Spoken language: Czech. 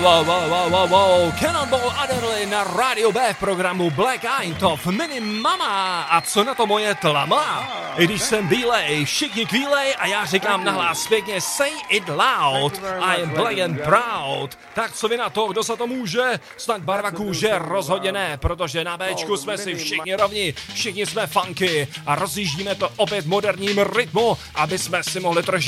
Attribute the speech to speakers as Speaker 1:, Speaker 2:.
Speaker 1: Wow. Cannonball Adderley na rádio B v programu Black Eyed of Mini Mama. A co na to moje tlama? I když jsem bílej, všichni kvílej a já říkám nahlas pěkně say it loud. I am black and proud. Tak co vy na to, kdo za to může? Snad barva kůže rozhodně ne, protože na Bčku jsme si všichni rovni, všichni jsme funky a rozjíždíme to opět v moderním rytmu, aby jsme si mohli trošičku